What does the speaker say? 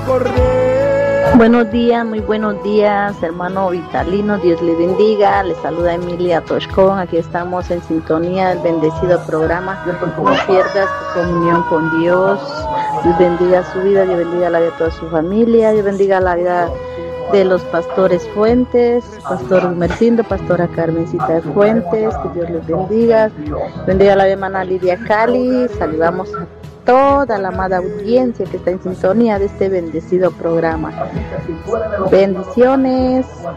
Buenos días, muy buenos días, hermano Vitalino, Dios le bendiga. Le saluda Emilia Toscón. Aquí estamos en sintonía del bendecido programa. No pierdas tu comunión con Dios. Dios bendiga su vida, Dios bendiga la vida de toda su familia, Dios bendiga la vida de los pastores Fuentes, pastor Mercindo, pastora Carmencita de Fuentes, que Dios les bendiga. Bendiga a la hermana Lidia Cali. Saludamos a toda la amada audiencia que está en sintonía de este bendecido programa. Bendiciones.